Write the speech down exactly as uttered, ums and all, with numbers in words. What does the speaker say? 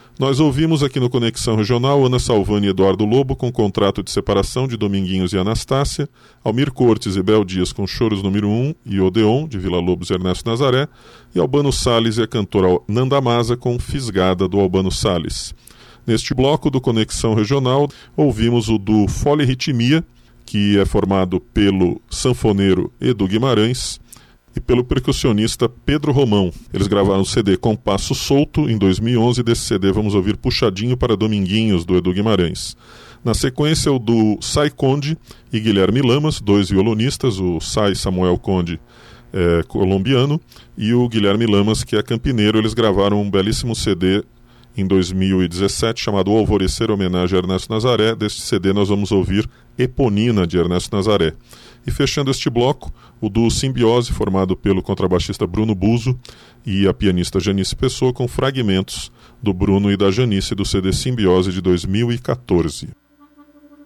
Nós ouvimos aqui no Conexão Regional Ana Salvani e Eduardo Lobo com Contrato de Separação de Dominguinhos e Anastácia, Almir Cortes e Bel Dias com Choros número um e Odeon, de Vila Lobos e Ernesto Nazaré, e Albano Salles e a cantora Nanda Masa com Fisgada, do Albano Salles. Neste bloco do Conexão Regional, ouvimos o do Folirritmia, que é formado pelo sanfoneiro Edu Guimarães e pelo percussionista Pedro Romão. Eles gravaram o C D Compasso Solto em dois mil e onze. Desse C D vamos ouvir Puxadinho para Dominguinhos, do Edu Guimarães. Na sequência, o do Sai Conde e Guilherme Lamas, dois violonistas, o Sai Samuel Conde, é, colombiano, e o Guilherme Lamas, que é campineiro. Eles gravaram um belíssimo C D em dois mil e dezessete, chamado O Alvorecer, homenagem a Ernesto Nazaré. Deste C D nós vamos ouvir Eponina, de Ernesto Nazaré. E fechando este bloco, o duo Simbiose, formado pelo contrabaixista Bruno Buzo e a pianista Janice Pessoa, com fragmentos do Bruno e da Janice, do C D Simbiose de dois mil e quatorze.